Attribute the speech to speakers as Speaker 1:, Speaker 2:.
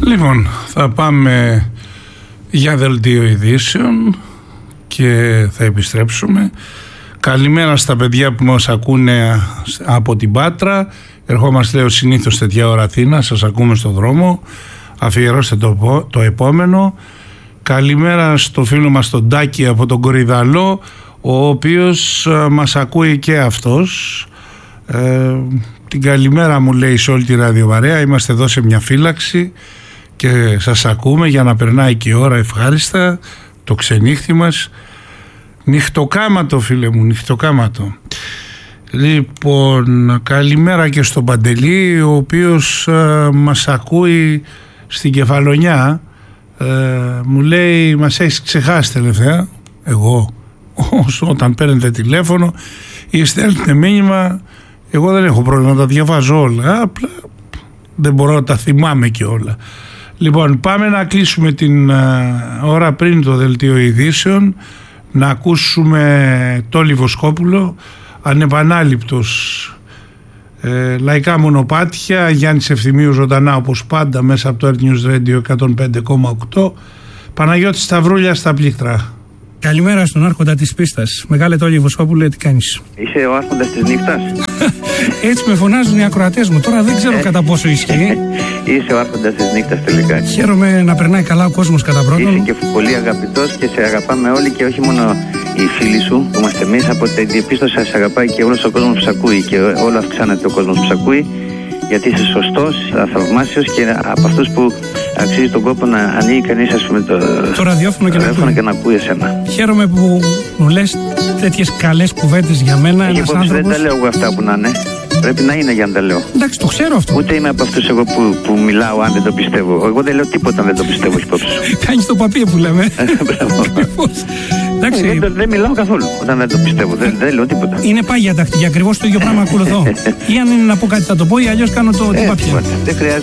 Speaker 1: Λοιπόν, θα πάμε για δελτίο ειδήσεων και θα επιστρέψουμε. Καλημέρα στα παιδιά που μας ακούνε από την Πάτρα. Ερχόμαστε, λέω, συνήθως τέτοια ώρα Αθήνα. Σας ακούμε στο δρόμο. Αφιερώστε το επόμενο. Καλημέρα στο φίλο μας τον Τάκη από τον Κορυδαλό, ο οποίος μας ακούει και αυτός. Την καλημέρα μου λέει σε όλη τη ραδιοβαρέα. Είμαστε εδώ σε μια φύλαξη και σας ακούμε για να περνάει και η ώρα ευχάριστα το ξενύχτη μας. Νυχτοκάματο, φίλε μου, νυχτοκάματο. Λοιπόν, καλημέρα και στον Παντελή, ο οποίος μας ακούει στην Κεφαλονιά. Μου λέει, μας έχεις ξεχάσει τελευταία. Εγώ, όταν παίρνετε τηλέφωνο ή στέλνετε μήνυμα, εγώ δεν έχω πρόβλημα, τα διαβάζω όλα, απλά δεν μπορώ να τα θυμάμαι και όλα. Λοιπόν, πάμε να κλείσουμε την ώρα πριν το δελτίο ειδήσεων, να ακούσουμε Τόλι Βοσκόπουλο, ανεπανάληπτος, λαϊκά μονοπάτια, Γιάννης Ευθυμίου ζωντανά όπως πάντα μέσα από το Earth News Radio 105,8. Παναγιώτης Σταυρούλια στα πλήκτρα.
Speaker 2: Καλημέρα στον άρχοντα της πίστας. Μεγάλε Τόλι Βοσκόπουλε, τι κάνεις?
Speaker 3: Είσαι ο άρχοντας της νύχτας.
Speaker 2: Έτσι με φωνάζουν οι ακροατές μου. Τώρα δεν ξέρω κατά πόσο ισχύει.
Speaker 3: Είσαι ο άρχοντας της νύχτας τελικά.
Speaker 2: Χαίρομαι να περνάει καλά ο κόσμος κατά πρώτον.
Speaker 3: Είσαι και πολύ αγαπητός και σε αγαπάμε όλοι, και όχι μόνο οι φίλοι σου που είμαστε εμείς. Από την διαπίστωση σε αγαπάει και όλος ο κόσμος που σε ακούει, και όλο αυξάνεται ο κόσμος που σε ακούει, γιατί είσαι σωστός, θαυμάσιος και από αυτούς που αξίζει τον κόπο να ανοίγει κανείς, ας πούμε, το ραδιόφωνο και να ακούει εσένα.
Speaker 2: Χαίρομαι που μου λες τέτοιες καλές κουβέντες για μένα.
Speaker 3: Ένας άνθρωπος... Δεν τα λέω εγώ αυτά που να είναι. Πρέπει να είναι για να τα λέω.
Speaker 2: Εντάξει, το ξέρω αυτό.
Speaker 3: Ούτε είμαι από αυτούς εγώ που μιλάω αν δεν το πιστεύω. Εγώ δεν λέω τίποτα αν δεν το πιστεύω υπόψη σου.
Speaker 2: Κάνεις το παπί που λέμε.
Speaker 3: Δεν μιλάω καθόλου όταν δεν το πιστεύω. Δεν λέω τίποτα.
Speaker 2: Είναι πάγια τακτική. Ακριβώς το ίδιο πράγμα ακολουθώ. Ή αν είναι να πω κάτι θα το πω, ή αλλιώς κάνω το τι παπιά.
Speaker 3: Δεν χρειάζεται.